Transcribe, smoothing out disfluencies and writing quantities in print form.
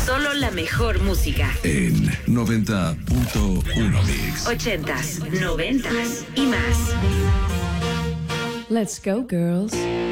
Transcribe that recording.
Solo la mejor música. En 90.1 Mix. 80s, 90s y más. Let's go, girls.